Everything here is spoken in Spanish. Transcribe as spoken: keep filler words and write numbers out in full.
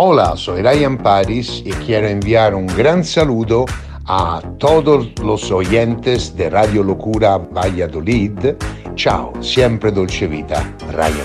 Hola, soy Ryan Paris y quiero enviar un gran saludo a todos los oyentes de Radio Locura Valladolid. Ciao, siempre Dolce Vita, Ryan